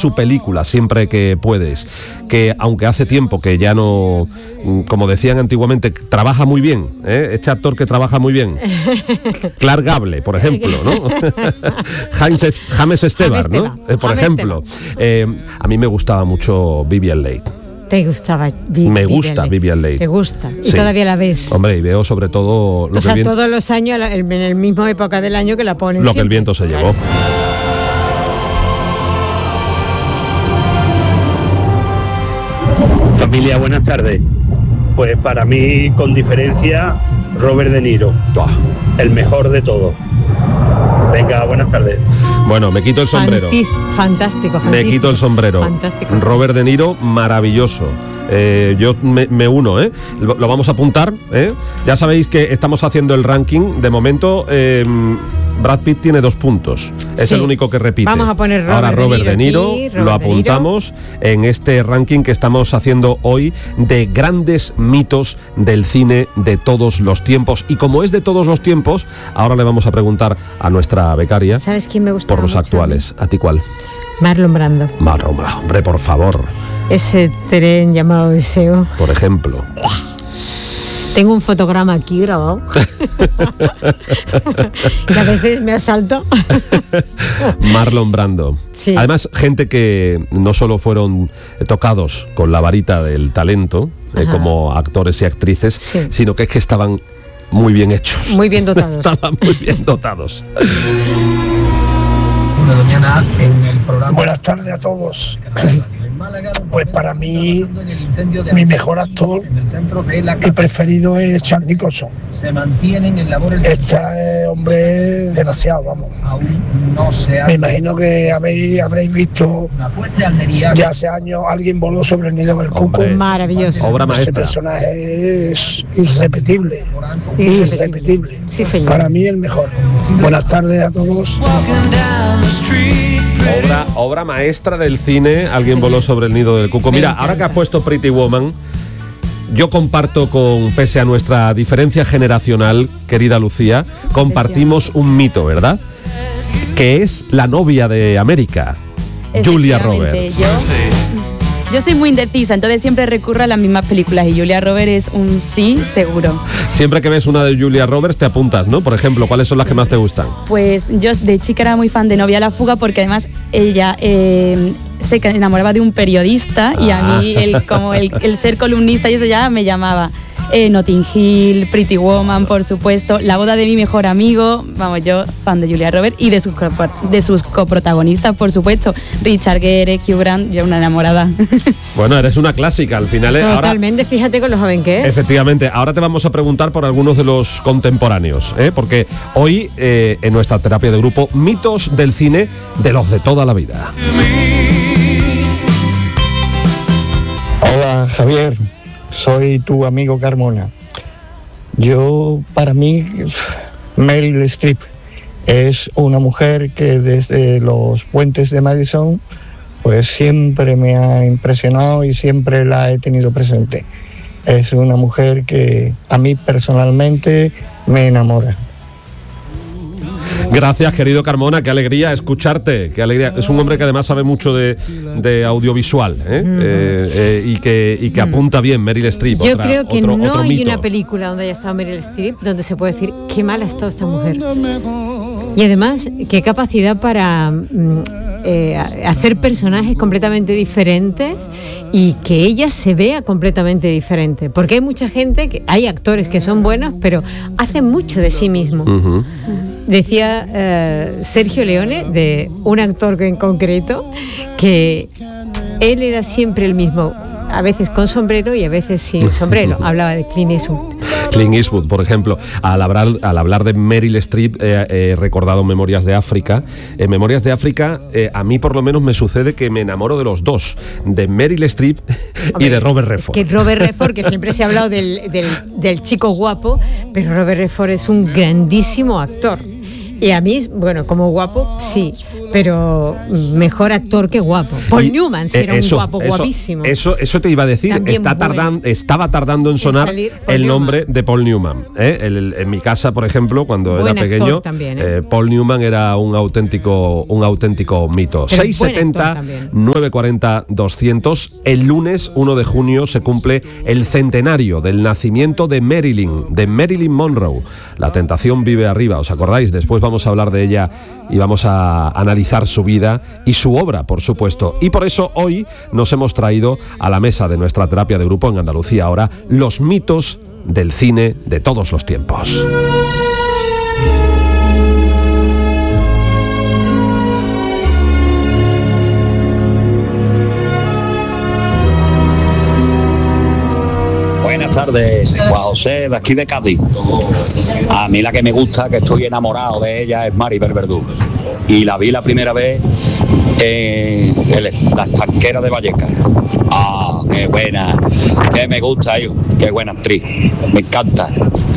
su película siempre que puedes, que aunque hace tiempo que ya no, como decían antiguamente, trabaja muy bien, este actor que trabaja muy bien, Clark Gable, por ejemplo, ¿no? James Esteban, ¿no? Por ejemplo. A mí me gustaba mucho Vivien Leigh. ¿Te gustaba Me gusta Vivien Leigh. ¿Te gusta? ¿Y sí. Todavía la ves? Hombre, y veo sobre todo... todos los años, en la misma época del año que la ponen Lo siempre. que el viento se llevó. Familia, buenas tardes. Pues para mí, con diferencia, Robert De Niro. El mejor de todos. Venga, buenas tardes. Bueno, me quito el sombrero. Fantástico. Me quito el sombrero. Fantástico. Robert De Niro, maravilloso. Yo me uno, lo vamos a apuntar. Ya sabéis que estamos haciendo el ranking. De momento, Brad Pitt tiene 2 puntos. Es el único que repite. Vamos a poner Robert De Niro. Lo apuntamos en este ranking que estamos haciendo hoy de grandes mitos del cine de todos los tiempos. Y como es de todos los tiempos, ahora le vamos a preguntar a nuestra becaria. ¿Sabes quién me gusta? Por los actuales. ¿A ti cuál? Marlon Brando. Hombre, por favor. Ese tren llamado Deseo. Por ejemplo. Tengo un fotograma aquí grabado. Que a veces me asalto. Marlon Brando. Sí. Además, gente que no solo fueron tocados con la varita del talento, como actores y actrices, sino que es que estaban muy bien hechos. Muy bien dotados. Estaban muy bien dotados. Buenas tardes a todos. Pues para mí, mi mejor actor y preferido es Charles Nicholson. Este hombre es demasiado, vamos. Me imagino que habréis visto ya hace años Alguien voló sobre el nido del cuco. Maravilloso. Obra maestra. Ese personaje es irrepetible. Irrepetible. Sí, señor. Para mí el mejor. Buenas tardes a todos. Obra maestra del cine, Alguien voló sobre el nido del cuco. Mira, ahora que has puesto Pretty Woman, yo comparto pese a nuestra diferencia generacional, querida Lucía, compartimos un mito, ¿verdad? Que es la novia de América, Julia Roberts. Yo soy muy indecisa, entonces siempre recurro a las mismas películas y Julia Roberts es un sí seguro. Siempre que ves una de Julia Roberts te apuntas, ¿no? Por ejemplo, ¿cuáles son las que más te gustan? Pues yo de chica era muy fan de Novia a la fuga porque además ella se enamoraba de un periodista y a mí el ser columnista y eso ya me llamaba. Notting Hill, Pretty Woman, por supuesto, La boda de mi mejor amigo, vamos, yo fan de Julia Roberts y de sus coprotagonistas, por supuesto, Richard Gere, Hugh Grant, yo una enamorada. Bueno, eres una clásica al final. Totalmente, ahora, fíjate con lo joven que es. Efectivamente, ahora te vamos a preguntar por algunos de los contemporáneos, porque hoy en nuestra terapia de grupo, mitos del cine de los de toda la vida. Hola, Javier. Soy tu amigo Carmona. Para mí, Meryl Streep es una mujer que desde los puentes de Madison, pues siempre me ha impresionado y siempre la he tenido presente. Es una mujer que a mí personalmente me enamora. Gracias, querido Carmona, qué alegría escucharte, qué alegría. Es un hombre que además sabe mucho de audiovisual, y que apunta bien, Meryl Streep. Yo creo que no hay mito. una película donde haya estado Meryl Streep donde se puede decir qué mal ha estado esta mujer. Y además, qué capacidad para hacer personajes completamente diferentes y que ella se vea completamente diferente. Porque hay mucha gente, hay actores que son buenos, pero hacen mucho de sí mismo. Uh-huh. Decía Sergio Leone, de un actor en concreto, que él era siempre el mismo, a veces con sombrero y a veces sin sombrero. Hablaba de Clint Eastwood. Clint Eastwood, por ejemplo. Al hablar de Meryl Streep, he recordado Memorias de África. En Memorias de África, a mí por lo menos me sucede que me enamoro de los dos, de Meryl Streep y de Robert Redford. Es que Robert Redford, que siempre se ha hablado del chico guapo, pero Robert Redford es un grandísimo actor. Y a mí, bueno, como guapo, sí, pero mejor actor que guapo. Paul Newman, si era un guapo guapísimo. Eso te iba a decir, estaba tardando en sonar el nombre de Paul Newman. En mi casa, por ejemplo, cuando era pequeño, Paul Newman era un auténtico mito. 670 940 200. El lunes 1 de junio se cumple el centenario del nacimiento de Marilyn Monroe. La tentación vive arriba, ¿os acordáis? Después vamos a hablar de ella y vamos a analizar su vida y su obra, por supuesto. Y por eso hoy nos hemos traído a la mesa de nuestra terapia de grupo en Andalucía Ahora los mitos del cine de todos los tiempos. Buenas tardes, Juan José, de aquí de Cádiz. A mí la que me gusta, que estoy enamorado de ella, es Maribel Verdú. Y la vi la primera vez en La Estanquera de Vallecas. ¡Ah, qué buena! ¡Qué me gusta, qué buena actriz! Me encanta.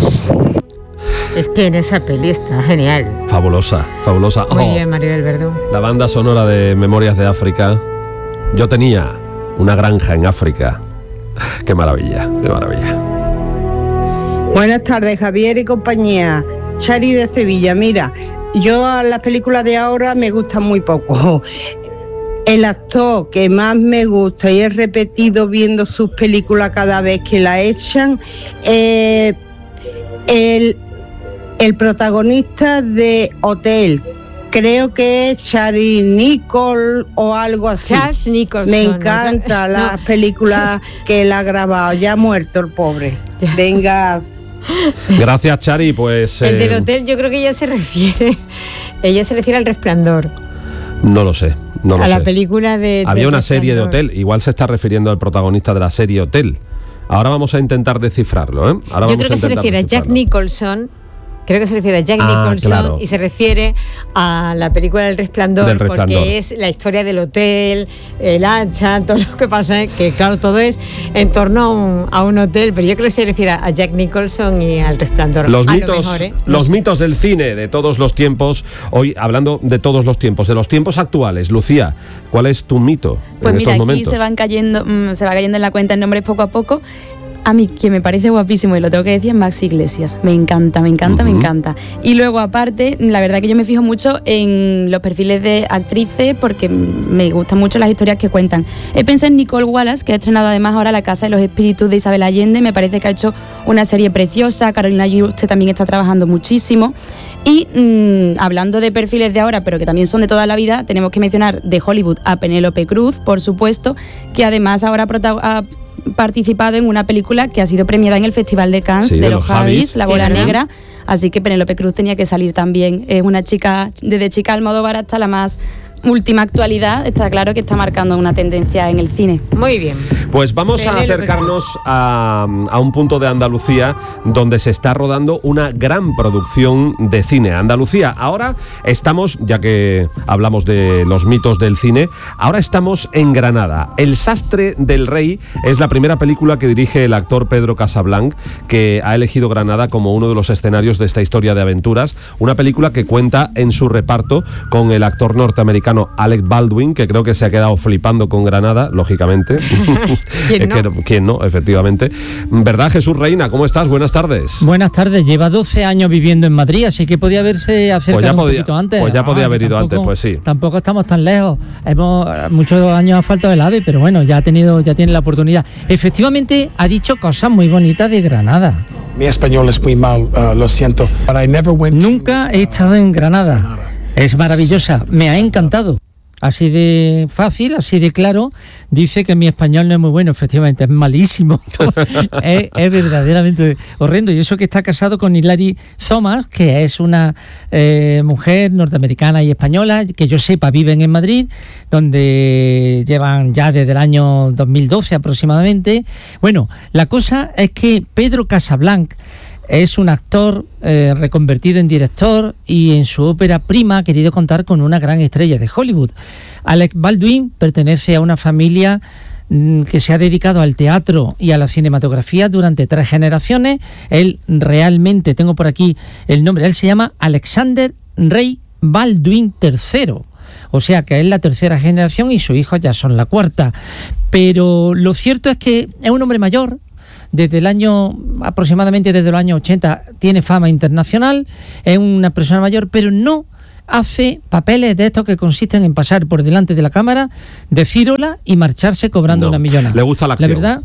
Es que en esa peli está genial. Fabulosa. Muy bien, Maribel Verdú. La banda sonora de Memorias de África. Yo tenía una granja en África. Qué maravilla. Buenas tardes, Javier y compañía. Chari de Sevilla. Mira, yo a las películas de ahora me gustan muy poco. El actor que más me gusta y he repetido viendo sus películas cada vez que la echan, el protagonista de Hotel. Creo que es Charlie Nichols o algo así. Charles Nicholson. Me encanta las películas que él ha grabado. Ya ha muerto el pobre. Venga. Gracias, Chari. Pues el del Hotel, yo creo que ella se refiere al Resplandor. No lo sé. A la película de Había una serie de Hotel. Igual se está refiriendo al protagonista de la serie Hotel. Ahora vamos a intentar descifrarlo, ¿eh? Yo creo que se refiere a Jack Nicholson. Creo que se refiere a Jack Nicholson, claro. Y se refiere a la película del Resplandor, porque es la historia del hotel, el hacha, todo lo que pasa, que claro, todo es en torno a un hotel, pero yo creo que se refiere a Jack Nicholson y al Resplandor. Los mitos del cine de todos los tiempos. Hoy, hablando de todos los tiempos, de los tiempos actuales, Lucía, ¿cuál es tu mito pues en mira, estos momentos? Pues mira, aquí se va cayendo en la cuenta en nombres poco a poco. A mí, que me parece guapísimo, y lo tengo que decir, es Max Iglesias. Me encanta. Y luego, aparte, la verdad que yo me fijo mucho en los perfiles de actrices porque me gustan mucho las historias que cuentan. He pensado en Nicole Wallace, que ha estrenado además ahora La Casa de los Espíritus de Isabel Allende. Me parece que ha hecho una serie preciosa. Carolina Yuste también está trabajando muchísimo. Y hablando de perfiles de ahora, pero que también son de toda la vida, tenemos que mencionar de Hollywood a Penélope Cruz, por supuesto, que además ahora ha participado en una película que ha sido premiada en el Festival de Cannes, de los Javis, La Bola Negra, así que Penélope Cruz tenía que salir también. Es una chica, desde chica Almodóvar hasta la más última actualidad, está claro que está marcando una tendencia en el cine. Muy bien. Pues vamos a acercarnos a un punto de Andalucía donde se está rodando una gran producción de cine. Andalucía, ahora estamos, ya que hablamos de los mitos del cine, ahora estamos en Granada. El Sastre del Rey es la primera película que dirige el actor Pedro Casablanc, que ha elegido Granada como uno de los escenarios de esta historia de aventuras. Una película que cuenta en su reparto con el actor norteamericano Alec Baldwin, que creo que se ha quedado flipando con Granada, lógicamente. ¿Quién no? Efectivamente. ¿Verdad, Jesús Reina? ¿Cómo estás? Buenas tardes. Buenas tardes. Lleva 12 años viviendo en Madrid, así que podía haberse acercado un poquito antes. Pues ya podía haber ido antes, pues sí. Tampoco estamos tan lejos. Muchos años ha faltado el AVE, pero bueno, ya tiene la oportunidad. Efectivamente, ha dicho cosas muy bonitas de Granada. Mi español es muy mal, lo siento. Nunca he estado en Granada. Es maravillosa, me ha encantado. Así de fácil, así de claro, dice que mi español no es muy bueno, efectivamente, es malísimo. es verdaderamente horrendo. Y eso que está casado con Hilary Thomas, que es una mujer norteamericana y española, que yo sepa viven en Madrid, donde llevan ya desde el año 2012 aproximadamente. Bueno, la cosa es que Pedro Casablanc es un actor reconvertido en director y en su ópera prima ha querido contar con una gran estrella de Hollywood. Alec Baldwin pertenece a una familia que se ha dedicado al teatro y a la cinematografía durante 3 generaciones. Él realmente, tengo por aquí el nombre, él se llama Alexander rey Baldwin III. O sea que es la tercera generación y sus hijos ya son la cuarta. Pero lo cierto es que es un hombre mayor. Aproximadamente desde los años 80 tiene fama internacional, es una persona mayor, pero no hace papeles de estos que consisten en pasar por delante de la cámara, decírola y marcharse cobrando una millonada. Le gusta la acción. La verdad,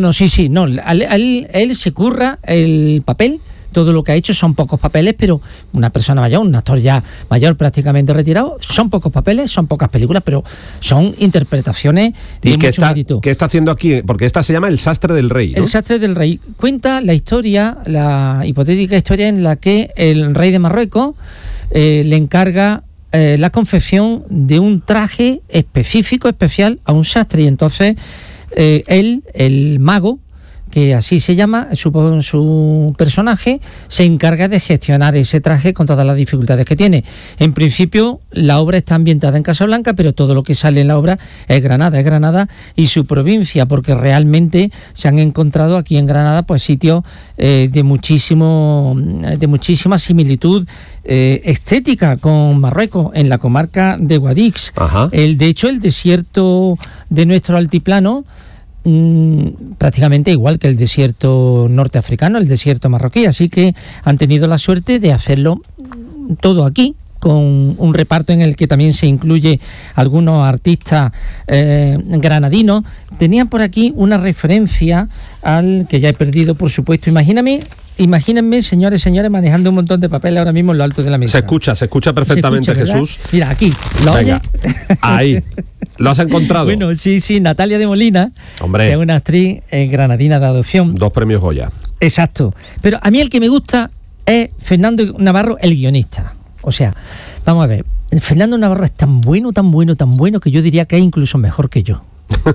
él se curra el papel. Todo lo que ha hecho son pocos papeles, pero una persona mayor, un actor ya mayor prácticamente retirado, son pocos papeles, son pocas películas, pero son interpretaciones de mucho mérito. ¿Qué está haciendo aquí? Porque esta se llama El sastre del rey, ¿no? El sastre del rey. Cuenta la historia, la hipotética historia en la que el rey de Marruecos le encarga la confección de un traje específico, especial, a un sastre. Y entonces él, el mago, que así se llama, su personaje, se encarga de gestionar ese traje con todas las dificultades que tiene. En principio, la obra está ambientada en Casablanca, pero todo lo que sale en la obra es Granada y su provincia, porque realmente se han encontrado aquí en Granada pues sitios de muchísima similitud estética con Marruecos, en la comarca de Guadix. De hecho, el desierto de nuestro altiplano, prácticamente igual que el desierto norteafricano, el desierto marroquí, así que han tenido la suerte de hacerlo todo aquí, con un reparto en el que también se incluye algunos artistas granadinos. Tenía por aquí una referencia al que ya he perdido, por supuesto. Imagínense, señores, manejando un montón de papeles ahora mismo en lo alto de la mesa. Se escucha perfectamente, Jesús. Mira, aquí. Venga, ahí. ¿Lo has encontrado? Bueno, sí, Natalia de Molina, que es una actriz granadina de adopción. 2 premios Goya. Exacto. Pero a mí el que me gusta es Fernando Navarro, el guionista. O sea, vamos a ver, Fernando Navarro es tan bueno que yo diría que es incluso mejor que yo.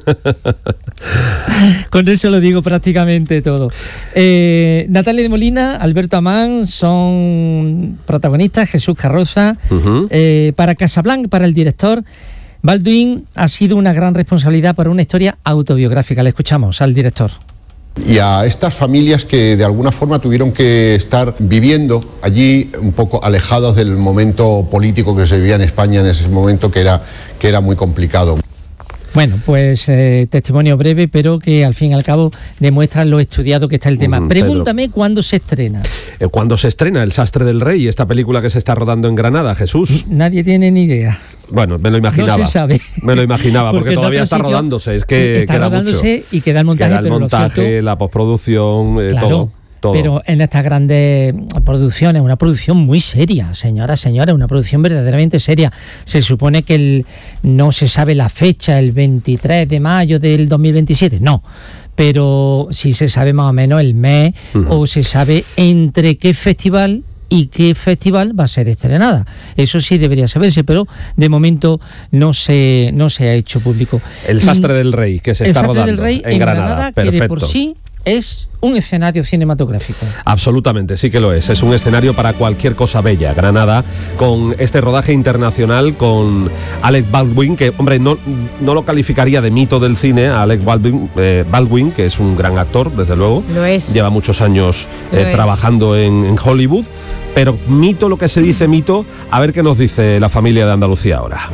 Con eso lo digo prácticamente todo. Natalia de Molina, Alberto Amán son protagonistas, Jesús Carroza. Para Casablanca, para el director, Baldwin ha sido una gran responsabilidad para una historia autobiográfica. Le escuchamos al director. Y a estas familias que de alguna forma tuvieron que estar viviendo allí un poco alejados del momento político que se vivía en España en ese momento, que era muy complicado. Bueno, pues testimonio breve, pero que al fin y al cabo demuestra lo estudiado que está el tema. Pregúntame Pedro, cuándo se estrena. ¿Cuándo se estrena El sastre del rey, esta película que se está rodando en Granada, Jesús? Nadie tiene ni idea. Bueno, me lo imaginaba. No se sabe. Me lo imaginaba, porque todavía está rodándose. Es que está queda rodándose mucho. Y queda el montaje, queda el montaje, la postproducción, claro, todo. Pero en estas grandes producciones, una producción muy seria, señora, una producción verdaderamente seria. Se supone que no se sabe la fecha, el 23 de mayo del 2027, no. Pero sí se sabe más o menos el mes, o se sabe entre qué festival y qué festival va a ser estrenada. Eso sí debería saberse, pero de momento no se ha hecho público. El sastre del rey, que se está rodando del rey en Granada. Que de por sí es un escenario cinematográfico. Absolutamente, sí que lo es. Es un escenario para cualquier cosa bella. Granada, con este rodaje internacional, con Alec Baldwin, que, hombre, no lo calificaría de mito del cine, a Alec Baldwin, que es un gran actor, desde luego. Lo es. Lleva muchos años trabajando en Hollywood. Pero mito, lo que se dice mito, a ver qué nos dice la familia de Andalucía ahora.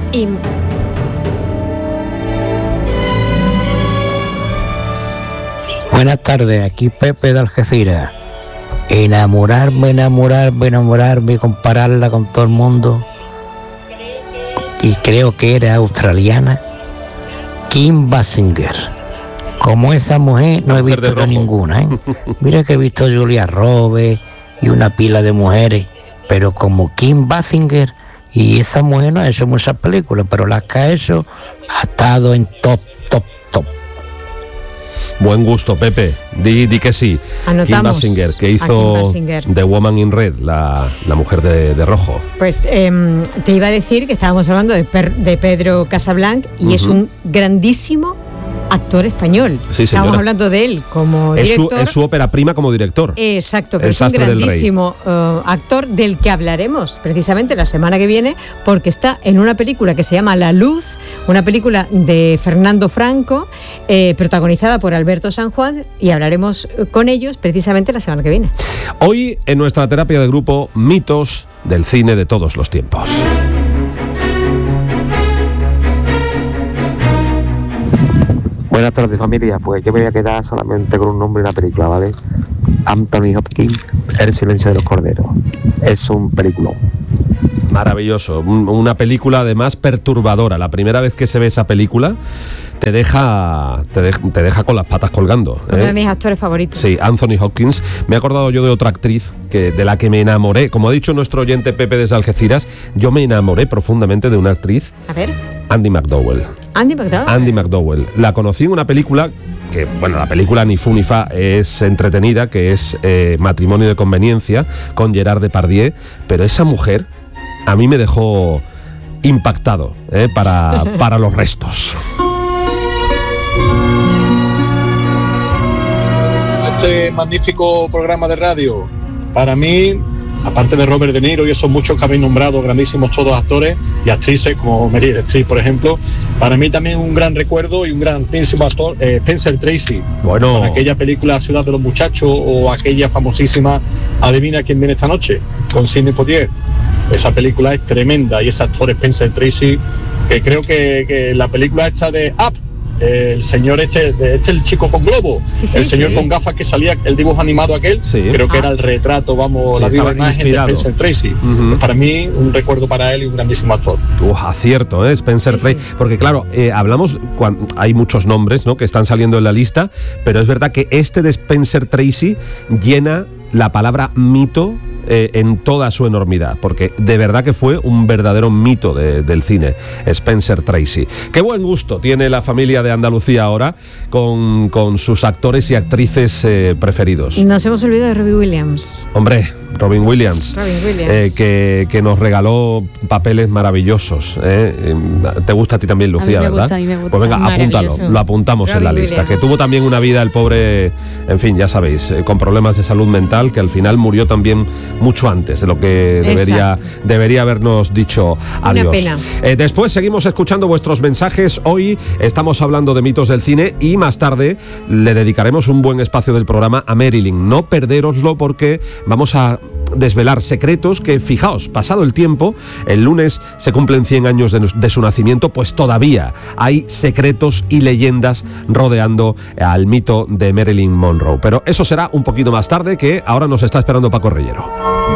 Buenas tardes, aquí Pepe de Algeciras. Enamorarme, compararla con todo el mundo. Y creo que era australiana, Kim Basinger. Como esa mujer no he visto ninguna, ¿eh? Mira que he visto Julia Roberts y una pila de mujeres, pero como Kim Basinger, y esa mujer no ha hecho muchas películas, pero las que ha hecho ha estado en top. Buen gusto, Pepe. Di que sí. Anotamos. Kim Basinger, que hizo The Woman in Red, la mujer de rojo. Pues te iba a decir que estábamos hablando de Pedro Casablanc y es un grandísimo actor español. Sí, estamos hablando de él como director. Es su ópera prima como director. Exacto, que es un grandísimo actor del que hablaremos precisamente la semana que viene, porque está en una película que se llama La Luz, una película de Fernando Franco, protagonizada por Alberto San Juan, y hablaremos con ellos precisamente la semana que viene. Hoy, en nuestra terapia de grupo, mitos del cine de todos los tiempos. Buenas tardes, familia. Pues yo me voy a quedar solamente con un nombre de una película, ¿vale? Anthony Hopkins, El silencio de los corderos. Es un peliculón. Maravilloso, una película además perturbadora. La primera vez que se ve esa película te deja con las patas colgando. Uno de mis actores favoritos. Sí, Anthony Hopkins. Me he acordado yo de otra actriz de la que me enamoré. Como ha dicho nuestro oyente Pepe desde Algeciras, yo me enamoré profundamente de una actriz. A ver. Andy McDowell. Andy McDowell. La conocí en una película que, bueno, la película ni fu ni fa, es entretenida, que es Matrimonio de conveniencia, con Gerard Depardieu, pero esa mujer a mí me dejó impactado para los restos. Este magnífico programa de radio, para mí, aparte de Robert De Niro y esos muchos que habéis nombrado, grandísimos todos actores y actrices, como Meryl Streep, por ejemplo, para mí también un gran recuerdo y un grandísimo actor, Spencer Tracy. Bueno. Con aquella película Ciudad de los Muchachos o aquella famosísima Adivina quién viene esta noche, con Sidney Poitier. Esa película es tremenda y ese actor Spencer Tracy, que creo que la película esta de Up, el señor el chico con globo, el señor con gafas que salía, el dibujo animado aquel, creo que era el retrato, la viva imagen de Spencer Tracy. Para mí, un recuerdo para él y un grandísimo actor. Acierto, Spencer Tracy, porque claro, hablamos, hay muchos nombres, ¿no?, que están saliendo en la lista, pero es verdad que este de Spencer Tracy llena la palabra mito en toda su enormidad, porque de verdad que fue un verdadero mito del cine, Spencer Tracy. Qué buen gusto tiene la familia de Andalucía ahora con sus actores y actrices preferidos. Nos hemos olvidado de Robbie Williams. Hombre, Robin Williams. Que nos regaló papeles maravillosos. Te gusta a ti también, Lucía, ¿verdad? A mí me gusta. Pues venga, apúntalo, lo apuntamos Robin en la lista. Williams. Que tuvo también una vida, el pobre, en fin, ya sabéis, con problemas de salud mental, que al final murió también mucho antes de lo que debería habernos dicho adiós. Una pena. Después seguimos escuchando vuestros mensajes. Hoy estamos hablando de mitos del cine y más tarde le dedicaremos un buen espacio del programa a Marilyn. No perderoslo, porque vamos a desvelar secretos que, fijaos, pasado el tiempo, el lunes se cumplen 100 años de su nacimiento, pues todavía hay secretos y leyendas rodeando al mito de Marilyn Monroe. Pero eso será un poquito más tarde, que ahora nos está esperando Paco Reyero.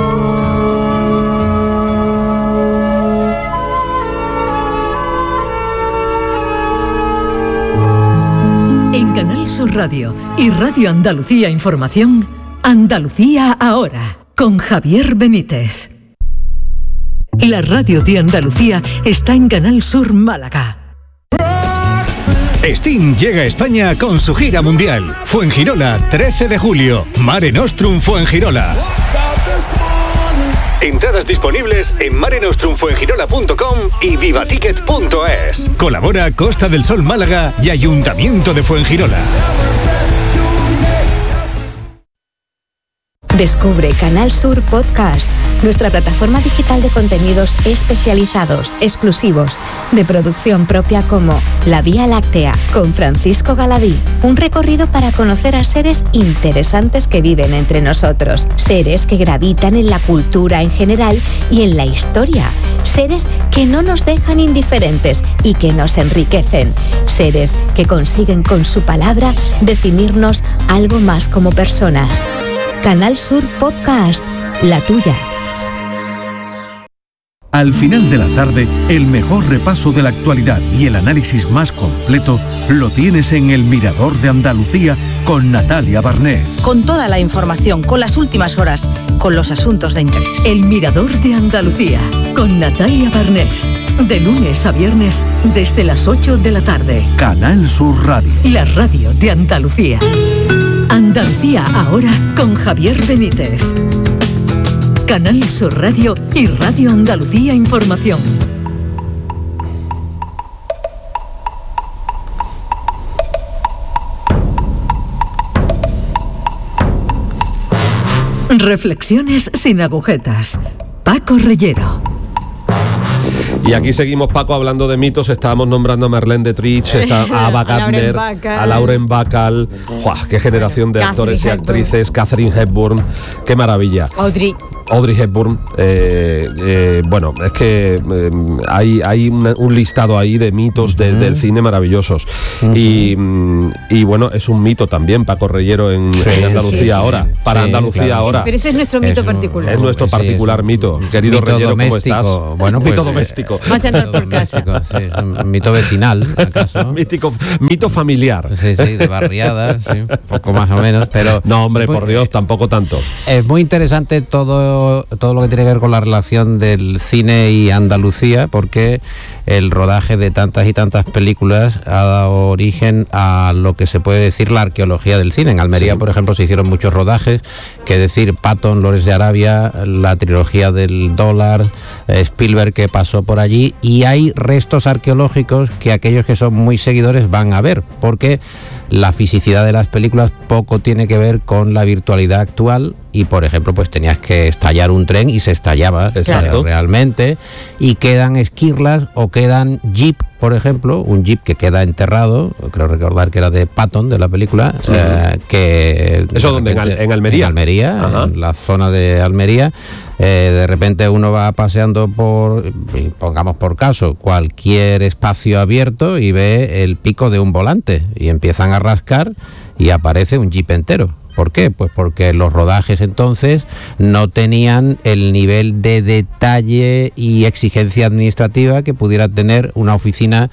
En Canal Sur Radio y Radio Andalucía Información, Andalucía Ahora, con Javier Benítez. La radio de Andalucía está en Canal Sur Málaga. Steam llega a España con su gira mundial. Fuengirola, 13 de julio. Mare Nostrum Fuengirola. Entradas disponibles en marenostrumfuengirola.com y vivaticket.es. Colabora Costa del Sol Málaga y Ayuntamiento de Fuengirola. Descubre Canal Sur Podcast, nuestra plataforma digital de contenidos especializados, exclusivos, de producción propia, como La Vía Láctea, con Francisco Galadí. Un recorrido para conocer a seres interesantes que viven entre nosotros. Seres que gravitan en la cultura en general y en la historia. Seres que no nos dejan indiferentes y que nos enriquecen. Seres que consiguen con su palabra definirnos algo más como personas. Canal Sur Podcast, la tuya. Al final de la tarde, el mejor repaso de la actualidad y el análisis más completo lo tienes en El Mirador de Andalucía con Natalia Barnés. Con toda la información, con las últimas horas, con los asuntos de interés. El Mirador de Andalucía con Natalia Barnés. De lunes a viernes desde las 8 de la tarde. Canal Sur Radio. La radio de Andalucía. Andalucía Ahora con Javier Benítez. Canal Sur Radio y Radio Andalucía Información. Reflexiones sin agujetas. Paco Reyero. Y aquí seguimos, Paco, hablando de mitos. Estábamos nombrando a Marlene Dietrich, a Ava Gardner, a Lauren Bacall. ¡Uah, qué generación de actores y actrices! Katharine Hepburn, qué maravilla. Audrey Hepburn. Bueno, es que hay un listado ahí de mitos del cine maravillosos. Y bueno, es un mito también, Paco Reyero, en Andalucía ahora. Para Andalucía ahora. Pero ese es nuestro mito particular. Es nuestro particular mito. Querido mito Reyero, doméstico. ¿cómo estás? Bueno, pues, mito doméstico. Más de andar por casa. Sí, es un mito vecinal, ¿acaso? Mito familiar. Sí, de barriadas, sí, poco más o menos, pero... No, hombre, por Dios, tampoco tanto. Es muy interesante todo lo que tiene que ver con la relación del cine y Andalucía, porque el rodaje de tantas y tantas películas ha dado origen a lo que se puede decir la arqueología del cine. En Almería, por ejemplo, se hicieron muchos rodajes, que decir Patton, Lawrence de Arabia, la trilogía del dólar, Spielberg, que pasó por allí, y hay restos arqueológicos que aquellos que son muy seguidores van a ver, porque la fisicidad de las películas poco tiene que ver con la virtualidad actual, y por ejemplo pues tenías que estallar un tren y se estallaba realmente, y quedan esquirlas o quedan jeep, por ejemplo, un jeep que queda enterrado, creo recordar que era de Patton, de la película, que... ¿Eso dónde? ¿En Almería? En Almería, en la zona de Almería. De repente uno va paseando pongamos por caso, cualquier espacio abierto y ve el pico de un volante y empiezan a rascar y aparece un jeep entero. ¿Por qué? Pues porque los rodajes entonces no tenían el nivel de detalle y exigencia administrativa que pudiera tener una oficina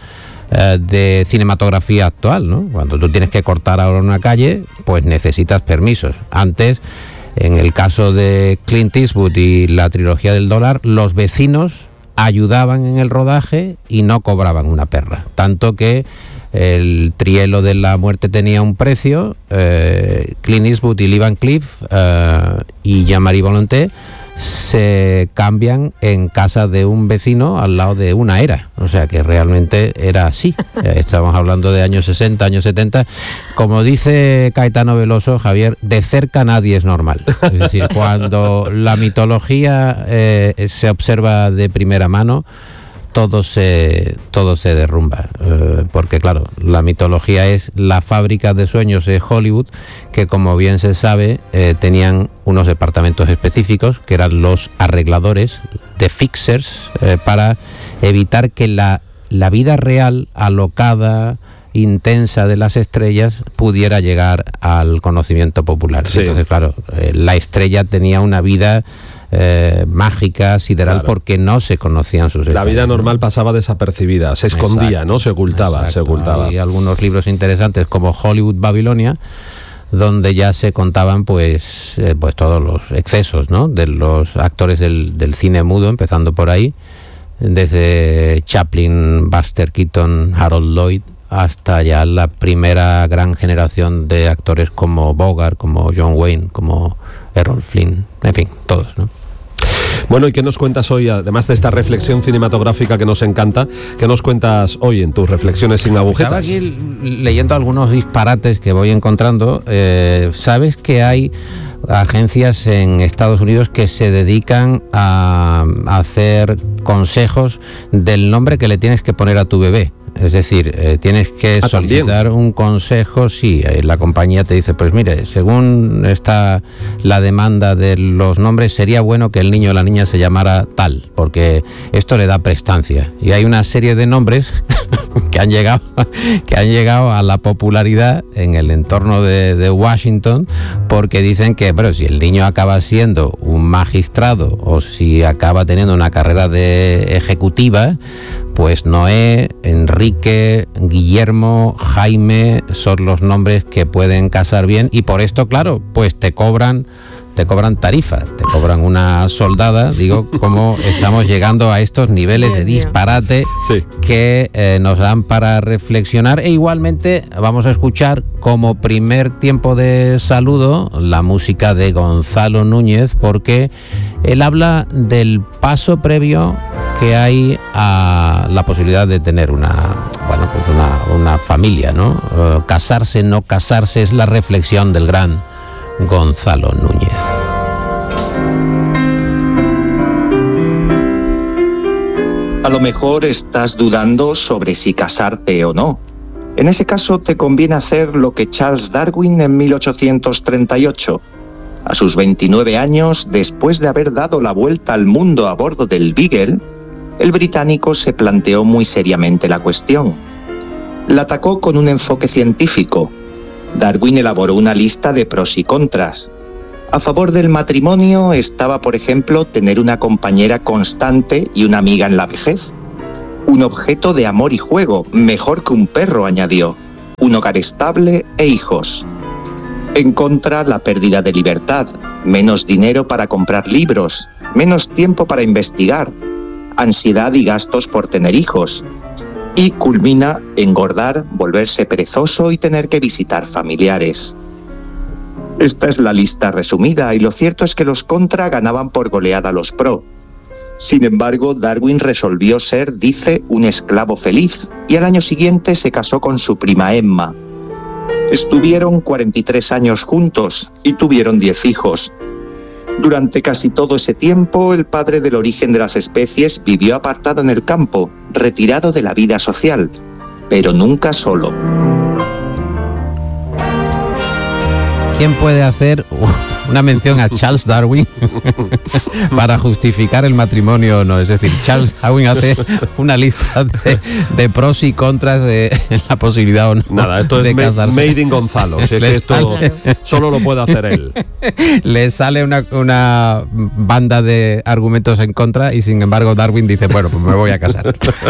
de cinematografía actual, ¿no? Cuando tú tienes que cortar ahora una calle, pues necesitas permisos. Antes, en el caso de Clint Eastwood y la trilogía del dólar, los vecinos ayudaban en el rodaje y no cobraban una perra. Tanto que el trielo de la muerte tenía un precio, Clint Eastwood y Lee Van Cleef y Jean-Marie Volonté se cambian en casa de un vecino al lado de una era, o sea que realmente era así. Estamos hablando de años 60, años 70, como dice Caetano Veloso, Javier, de cerca nadie es normal, es decir, cuando la mitología se observa de primera mano, todo se derrumba, porque claro, la mitología es la fábrica de sueños de Hollywood, que como bien se sabe, tenían unos departamentos específicos, que eran los arregladores, de fixers, para evitar que la vida real, alocada, intensa de las estrellas, pudiera llegar al conocimiento popular. Sí. Entonces, claro, la estrella tenía una vida mágica, sideral, claro, porque no se conocían sus detalles. La vida normal pasaba desapercibida, se escondía, exacto, ¿no? Se ocultaba, exacto, se ocultaba. Hay algunos libros interesantes como Hollywood Babilonia, donde ya se contaban pues todos los excesos, ¿no?, de los actores del cine mudo, empezando por ahí, desde Chaplin, Buster Keaton, Harold Lloyd, hasta ya la primera gran generación de actores como Bogart, como John Wayne, como Errol Flynn, en fin, todos, ¿no? Bueno, ¿y qué nos cuentas hoy, además de esta reflexión cinematográfica que nos encanta? ¿Qué nos cuentas hoy en tus reflexiones sin agujetas? Estaba aquí leyendo algunos disparates que voy encontrando. ¿Sabes que hay agencias en Estados Unidos que se dedican a hacer consejos del nombre que le tienes que poner a tu bebé? Es decir, tienes que solicitar ¿también un consejo? Sí, la compañía te dice, pues mire, según está la demanda de los nombres, sería bueno que el niño o la niña se llamara tal, porque esto le da prestancia. Y hay una serie de nombres que han llegado a la popularidad en el entorno de Washington, porque dicen que, bueno, si el niño acaba siendo un magistrado o si acaba teniendo una carrera de ejecutiva, pues Noé, Enrique, Guillermo, Jaime son los nombres que pueden casar bien, y por esto, claro, pues te cobran tarifa, te cobran una soldada. Digo, cómo estamos llegando a estos niveles de disparate, sí, que nos dan para reflexionar. E igualmente vamos a escuchar como primer tiempo de saludo la música de Gonzalo Núñez, porque él habla del paso previo que hay a la posibilidad de tener una familia, ¿no? Casarse, no casarse, es la reflexión del gran Gonzalo Núñez. A lo mejor estás dudando sobre si casarte o no. En ese caso te conviene hacer lo que Charles Darwin en 1838. A sus 29 años, después de haber dado la vuelta al mundo a bordo del Beagle, el británico se planteó muy seriamente la cuestión. La atacó con un enfoque científico. Darwin elaboró una lista de pros y contras. A favor del matrimonio estaba, por ejemplo, tener una compañera constante y una amiga en la vejez. Un objeto de amor y juego, mejor que un perro, añadió. Un hogar estable e hijos. En contra, la pérdida de libertad, menos dinero para comprar libros, menos tiempo para investigar, ansiedad y gastos por tener hijos. Y culmina engordar, volverse perezoso y tener que visitar familiares. Esta es la lista resumida y lo cierto es que los contra ganaban por goleada a los pro. Sin embargo, Darwin resolvió ser, dice, un esclavo feliz y al año siguiente se casó con su prima Emma. Estuvieron 43 años juntos y tuvieron 10 hijos. Durante casi todo ese tiempo, el padre del origen de las especies vivió apartado en el campo, retirado de la vida social, pero nunca solo. ¿Quién puede hacer una mención a Charles Darwin para justificar el matrimonio o no? Es decir, Charles Darwin hace una lista de pros y contras de la posibilidad o no. Nada, esto de es casarse. made in Gonzalo. Si es que esto solo lo puede hacer él. Le sale una banda de argumentos en contra y sin embargo Darwin dice, bueno, pues me voy a casar.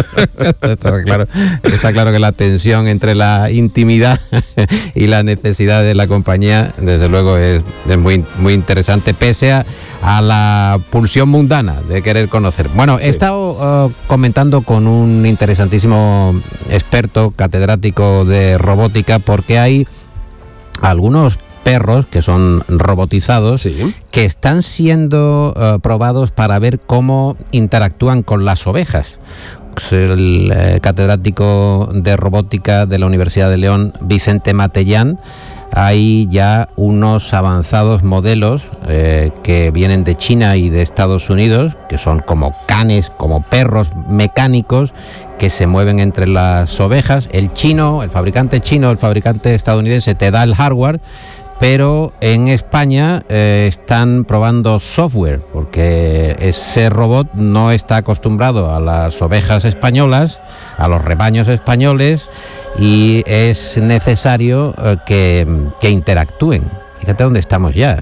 Está claro que la tensión entre la intimidad y la necesidad de la compañía, desde luego, es muy interesante, pese a la pulsión mundana de querer conocer. Bueno, he estado comentando con un interesantísimo experto catedrático de robótica, porque hay algunos perros que son robotizados, sí, que están siendo probados para ver cómo interactúan con las ovejas. El catedrático de robótica de la Universidad de León, Vicente Matellán, hay ya unos avanzados modelos que vienen de China y de Estados Unidos, que son como canes, como perros mecánicos que se mueven entre las ovejas. El fabricante estadounidense te da el hardware, pero en España están probando software, porque ese robot no está acostumbrado a las ovejas españolas, a los rebaños españoles, y es necesario que interactúen. Fíjate dónde estamos ya,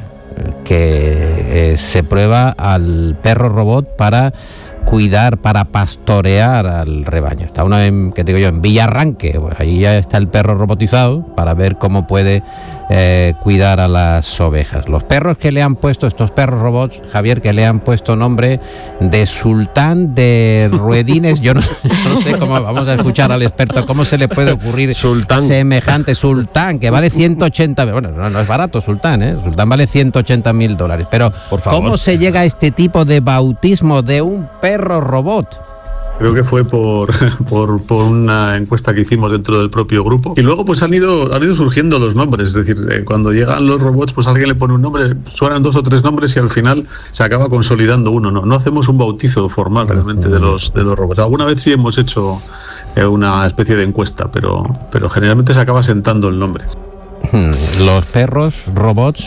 que se prueba al perro robot para cuidar, para pastorear al rebaño. Está uno en Villarranque, pues ahí ya está el perro robotizado para ver cómo puede cuidar a las ovejas. Los perros que le han puesto, estos perros robots, Javier, que le han puesto nombre de sultán de ruedines, yo no sé cómo, vamos a escuchar al experto, cómo se le puede ocurrir semejante sultán, que vale 180, bueno, no es barato sultán, sultán vale $180,000, pero por favor, ¿cómo se llega a este tipo de bautismo de un perro robot? Creo que fue por una encuesta que hicimos dentro del propio grupo. Y luego pues han ido surgiendo los nombres. Es decir, cuando llegan los robots, pues alguien le pone un nombre, suenan 2 o 3 nombres y al final se acaba consolidando uno. No hacemos un bautizo formal realmente de los robots. Alguna vez sí hemos hecho una especie de encuesta, pero generalmente se acaba sentando el nombre. Los perros robots,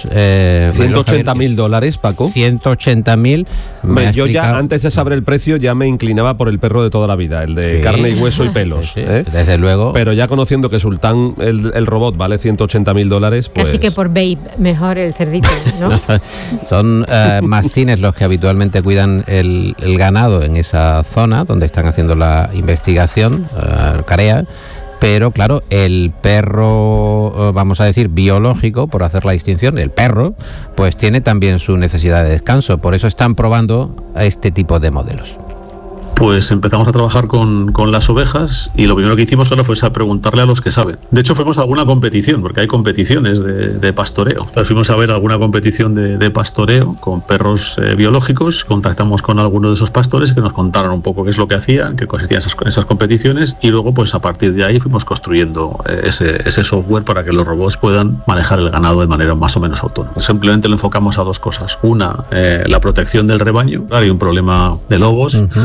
$180,000, Paco. 180.000. Yo ya antes de saber el precio ya me inclinaba por el perro de toda la vida, el de carne y hueso y pelos. Sí, desde luego. Pero ya conociendo que Sultán, el robot, vale $180,000, pues... Casi que por Babe, mejor el cerdito, ¿no? Son mastines los que habitualmente cuidan el ganado en esa zona donde están haciendo la investigación, CAREA. Pero claro, el perro, vamos a decir, biológico, por hacer la distinción, el perro, pues tiene también su necesidad de descanso. Por eso están probando a este tipo de modelos. Pues empezamos a trabajar con las ovejas y lo primero que hicimos fue a preguntarle a los que saben. De hecho, fuimos a alguna competición, porque hay competiciones de pastoreo. Entonces, fuimos a ver alguna competición de pastoreo con perros biológicos. Contactamos con algunos de esos pastores que nos contaron un poco qué es lo que hacían, qué consistían esas competiciones, y luego pues a partir de ahí fuimos construyendo ese software para que los robots puedan manejar el ganado de manera más o menos autónoma. Simplemente lo enfocamos a 2 cosas. Una, la protección del rebaño. Hay un problema de lobos.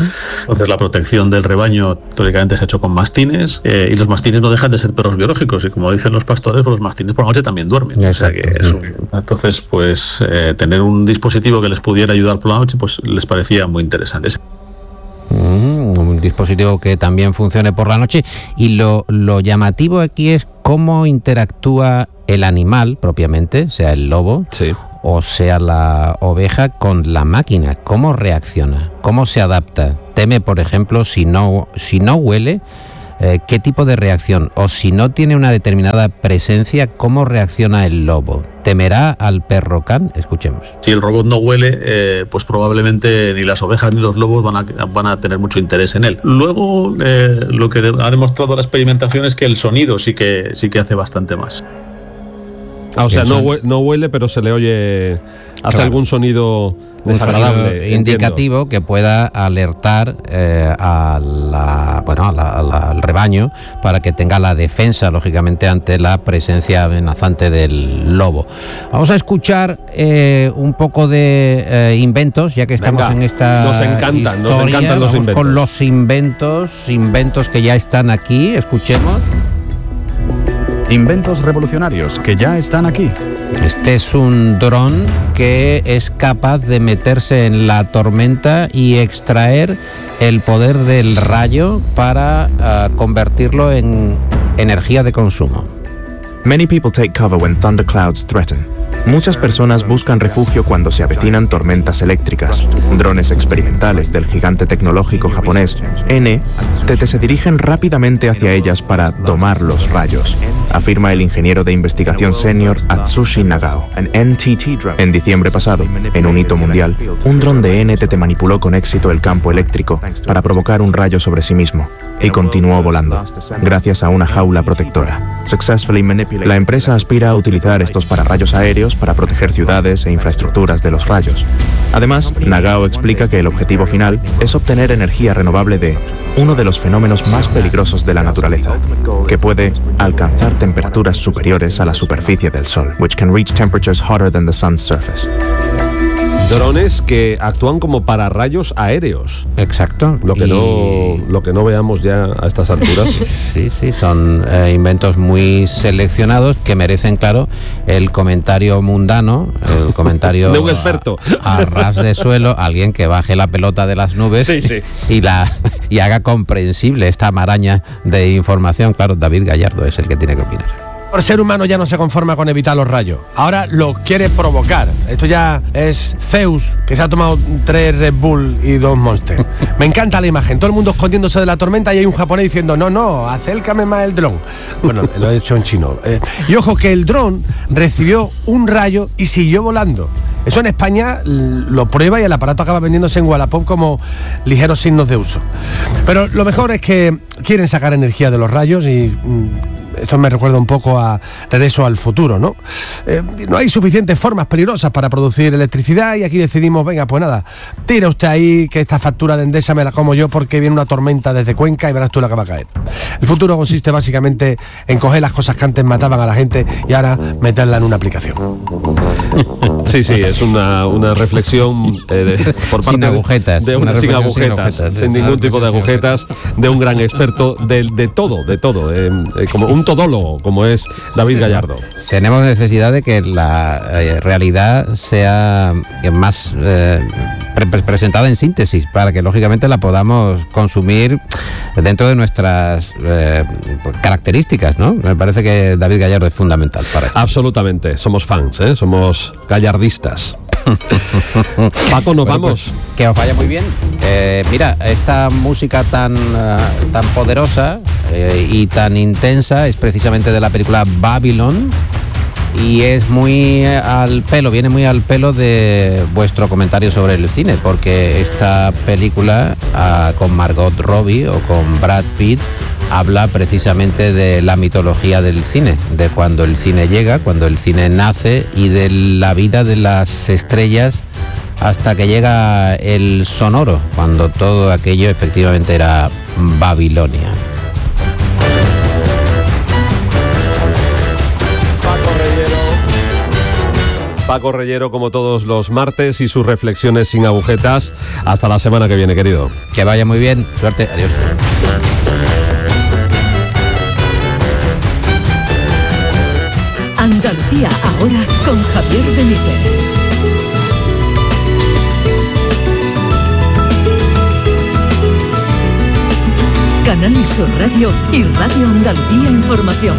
Entonces la protección del rebaño teóricamente se ha hecho con mastines, y los mastines no dejan de ser perros biológicos, y como dicen los pastores, pues los mastines por la noche también duermen. O sea que entonces, pues tener un dispositivo que les pudiera ayudar por la noche, pues les parecía muy interesante. Un dispositivo que también funcione por la noche. Y lo llamativo aquí es cómo interactúa el animal propiamente, sea el lobo, o sea la oveja, con la máquina. ¿Cómo reacciona? ¿Cómo se adapta? Teme, por ejemplo, si no huele, ¿qué tipo de reacción? O si no tiene una determinada presencia, ¿cómo reacciona el lobo? ¿Temerá al perro can? Escuchemos. Si el robot no huele, pues probablemente ni las ovejas ni los lobos van a tener mucho interés en él. Luego, lo que ha demostrado la experimentación es que el sonido sí que hace bastante más. O sea, no huele, pero se le oye, hace algún sonido desagradable, sonido indicativo que pueda alertar al rebaño para que tenga la defensa, lógicamente, ante la presencia amenazante del lobo. Vamos a escuchar un poco de inventos, ya que estamos en esta nos encantan los inventos. Con los inventos que ya están aquí. Escuchemos. Inventos revolucionarios que ya están aquí. Este es un dron que es capaz de meterse en la tormenta y extraer el poder del rayo para convertirlo en energía de consumo. Many people take cover when thunderclouds threaten. Muchas personas buscan refugio cuando se avecinan tormentas eléctricas. Drones experimentales del gigante tecnológico japonés NTT se dirigen rápidamente hacia ellas para domar los rayos, afirma el ingeniero de investigación senior Atsushi Nagao. En diciembre pasado, en un hito mundial, un dron de NTT manipuló con éxito el campo eléctrico para provocar un rayo sobre sí mismo y continuó volando, gracias a una jaula protectora. La empresa aspira a utilizar estos pararrayos aéreos para proteger ciudades e infraestructuras de los rayos. Además, Nagao explica que el objetivo final es obtener energía renovable de uno de los fenómenos más peligrosos de la naturaleza, que puede alcanzar temperaturas superiores a la superficie del Sol, which can reach temperatures hotter than the sun's surface. Drones que actúan como pararrayos aéreos. Exacto. Lo que no veamos ya a estas alturas. Sí, son inventos muy seleccionados que merecen, claro, el comentario mundano, el comentario de un experto a ras de suelo, alguien que baje la pelota de las nubes y haga comprensible esta maraña de información. Claro, David Gallardo es el que tiene que opinar. El ser humano ya no se conforma con evitar los rayos. Ahora lo quiere provocar. Esto ya es Zeus, que se ha tomado 3 Red Bull y 2 Monster. Me encanta la imagen. Todo el mundo escondiéndose de la tormenta y hay un japonés diciendo, no, acércame más el dron. Bueno, lo he hecho en chino. Y ojo que el dron recibió un rayo y siguió volando. Eso en España lo prueba y el aparato acaba vendiéndose en Wallapop como ligeros signos de uso. Pero lo mejor es que quieren sacar energía de los rayos y... esto me recuerda un poco a Regreso al Futuro, ¿no? No hay suficientes formas peligrosas para producir electricidad y aquí decidimos, venga, pues nada, tira usted ahí que esta factura de Endesa me la como yo porque viene una tormenta desde Cuenca y verás tú la que va a caer. El futuro consiste básicamente en coger las cosas que antes mataban a la gente y ahora meterla en una aplicación. Sí, es una reflexión por parte sin agujetas, sin agujetas, sin ningún tipo de agujetas, de un gran experto de todo, como un todólogo, como es David Gallardo. Tenemos necesidad de que la realidad sea más presentada en síntesis, para que lógicamente la podamos consumir dentro de nuestras características, ¿no? Me parece que David Gallardo es fundamental para esto. Absolutamente, somos fans, somos gallardistas. Paco, nos vamos. Pues, que os vaya muy bien. Mira, esta música tan poderosa y tan intensa es precisamente de la película Babylon y es muy al pelo, viene muy al pelo de vuestro comentario sobre el cine, porque esta película con Margot Robbie o con Brad Pitt habla precisamente de la mitología del cine, de cuando el cine llega, cuando el cine nace y de la vida de las estrellas hasta que llega el sonoro, cuando todo aquello efectivamente era Babilonia. Paco Reyero, como todos los martes, y sus reflexiones sin agujetas. Hasta la semana que viene, querido. Que vaya muy bien. Suerte. Adiós. Andalucía ahora con Javier Benítez. Canal Sur Radio y Radio Andalucía Información.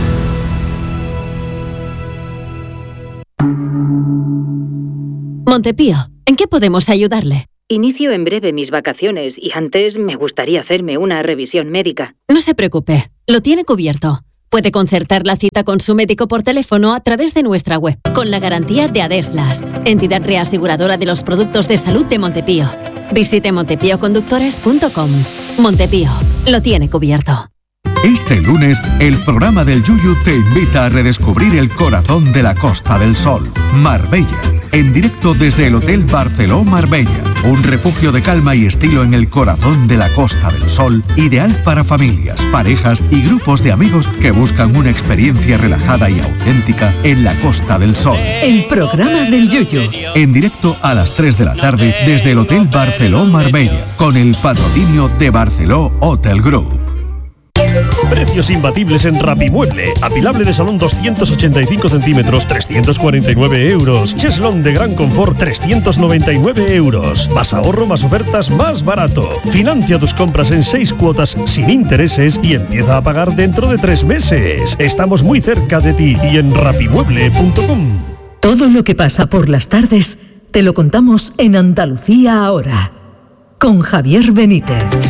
Montepío, ¿en qué podemos ayudarle? Inicio en breve mis vacaciones y antes me gustaría hacerme una revisión médica. No se preocupe, lo tiene cubierto. Puede concertar la cita con su médico por teléfono a través de nuestra web, con la garantía de Adeslas, entidad reaseguradora de los productos de salud de Montepío. Visite montepíoconductores.com. Montepío, lo tiene cubierto. Este lunes, el programa del Yuyu te invita a redescubrir el corazón de la Costa del Sol, Marbella, en directo desde el Hotel Barceló Marbella, un refugio de calma y estilo en el corazón de la Costa del Sol, ideal para familias, parejas y grupos de amigos que buscan una experiencia relajada y auténtica en la Costa del Sol. El programa del Yuyu. En directo a las 3 de la tarde desde el Hotel Barceló Marbella, con el patrocinio de Barceló Hotel Group. Precios imbatibles en Rapimueble. Apilable de salón 285 centímetros, 349 euros. Cheslón de gran confort, 399 euros. Más ahorro, más ofertas, más barato. Financia tus compras en 6 cuotas sin intereses y empieza a pagar dentro de 3 meses. Estamos muy cerca de ti y en rapimueble.com. Todo lo que pasa por las tardes te lo contamos en Andalucía ahora, con Javier Benítez.